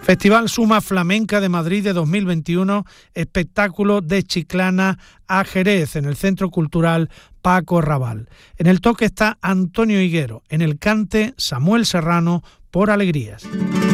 Festival Suma Flamenca de Madrid de 2021, espectáculo de Chiclana a Jerez, en el Centro Cultural Paco Raval. En el toque está Antonio Higuero, en el cante Samuel Serrano, Por Alegrías.